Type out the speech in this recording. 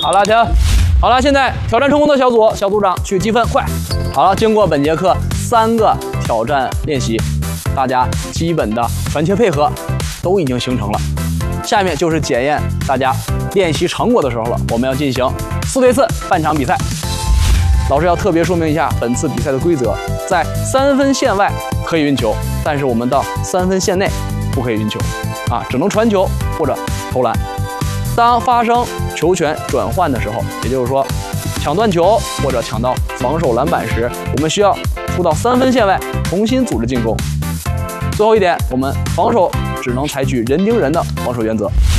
好了，停。好了，现在挑战成功的小组长去积分，快。好了，经过本节课3个挑战练习，大家基本的团结配合都已经形成了。下面就是检验大家练习成果的时候了。我们要进行4对4半场比赛。老师要特别说明一下本次比赛的规则：在3分线外可以运球，但是我们到3分线内不可以运球，只能传球或者投篮。当发生球权转换的时候，也就是说抢断球或者抢到防守篮板时，我们需要出到3分线外重新组织进攻。最后一点，我们防守只能采取人盯人的防守原则。